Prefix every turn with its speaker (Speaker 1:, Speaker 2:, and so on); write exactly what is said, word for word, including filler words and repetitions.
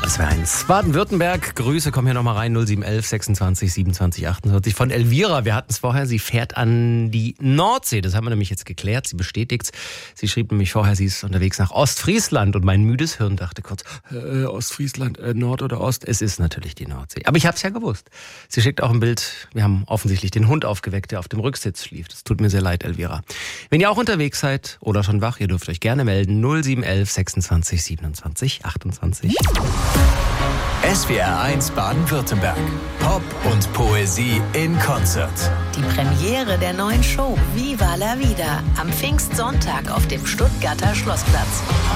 Speaker 1: S W R eins Baden-Württemberg. Grüße, kommen hier nochmal rein. null sieben eins eins sechsundzwanzig siebenundzwanzig achtundvierzig von Elvira. Wir hatten es vorher. Sie fährt an die Nordsee. Das haben wir nämlich jetzt geklärt. Sie bestätigt. Sie schrieb nämlich vorher, sie ist unterwegs nach Ostfriesland. Und mein müdes Hirn dachte kurz, äh, Ostfriesland, äh, Nord oder Ost? Es ist natürlich die Nordsee. Aber ich habe es ja gewusst. Sie schickt auch ein Bild. Wir haben offensichtlich den Hund aufgeweckt, der auf dem Rücksitz schlief. Das tut mir sehr leid, Elvira. Wenn ihr auch unterwegs seid oder schon wach, ihr dürft euch gerne melden. null sieben eins eins sechsundzwanzig siebenundzwanzig achtundzwanzig.
Speaker 2: S W R eins Baden-Württemberg. Pop und Poesie in Konzert.
Speaker 3: Die Premiere der neuen Show Viva la Vida am Pfingstsonntag auf dem Stuttgarter Schlossplatz.